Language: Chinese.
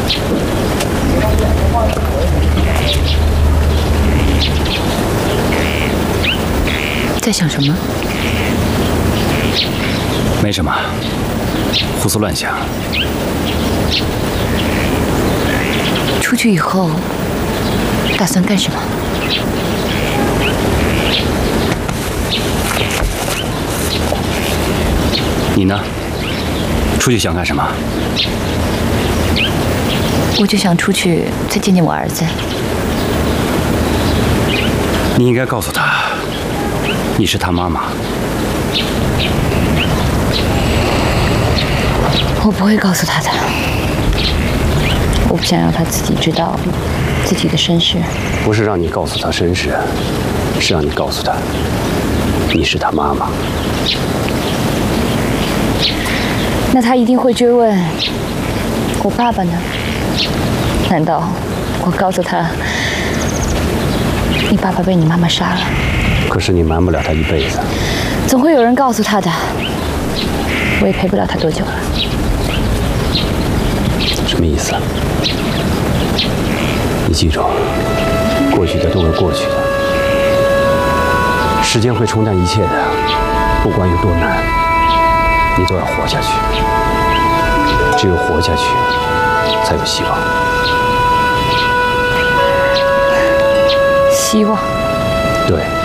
在想什么？ 没什么，胡思乱想。 出去以后打算干什么？ 你呢？出去想干什么？ 我就想出去再见见我儿子。 你应该告诉他，你是他妈妈。 我不会告诉他的，我不想让他自己知道自己的身世。 不是让你告诉他身世，是让你告诉他，你是他妈妈。 那他一定会追问，我爸爸呢？难道我告诉他，你爸爸被你妈妈杀了？ 可是你瞒不了他一辈子。 总会有人告诉他的，我也陪不了他多久了。 什么意思？你记住，过去的都是过去的，时间会冲淡一切的，不管有多难，你都要活下去。只有活下去，才有希望。 希望。 对。